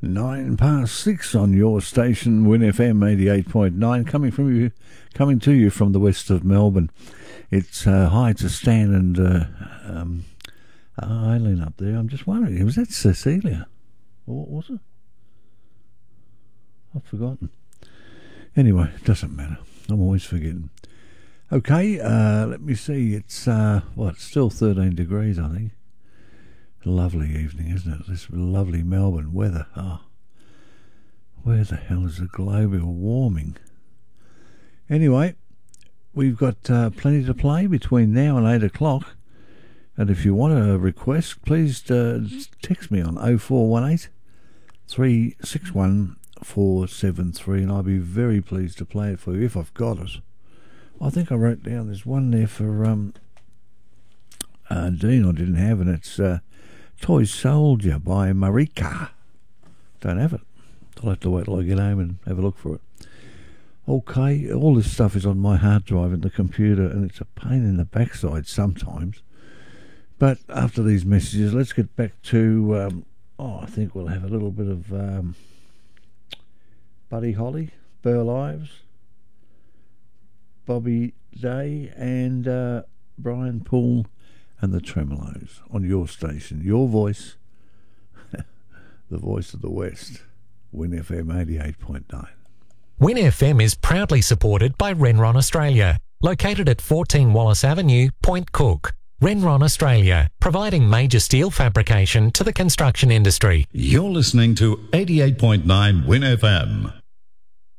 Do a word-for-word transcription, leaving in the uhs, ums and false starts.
Nine past six on your station, Win F M eighty-eight point nine, coming from you, coming to you from the west of Melbourne. It's uh, hi to Stan and uh, um, Eileen up there. I'm just wondering, was that Cecilia? Or what was it? I've forgotten. Anyway, it doesn't matter. I'm always forgetting. Okay, uh, let me see. It's uh, what? Still thirteen degrees, I think. Lovely evening, isn't it? This lovely Melbourne weather. Oh, where the hell is the global warming? Anyway, we've got uh, plenty to play between now and eight o'clock. And if you want a request, please uh, text me on oh four one eight, three six one, four seven three, and I'll be very pleased to play it for you if I've got it. I think I wrote down there's one there for um, uh, Dean I didn't have, and it's uh, Toy Soldier by Marika. Don't have it. I'll have to wait till I get home and have a look for it. Okay, all this stuff is on my hard drive in the computer, and it's a pain in the backside sometimes. But after these messages, let's get back to, um, oh, I think we'll have a little bit of um, Buddy Holly, Burl Ives, Bobby Day, and uh, Brian Poole and the Tremolos on your station, your voice, the voice of the West, Win F M eighty-eight point nine. Win F M is proudly supported by Renron Australia, located at fourteen Wallace Avenue, Point Cook. Renron Australia, providing major steel fabrication to the construction industry. You're listening to eighty-eight point nine Win F M.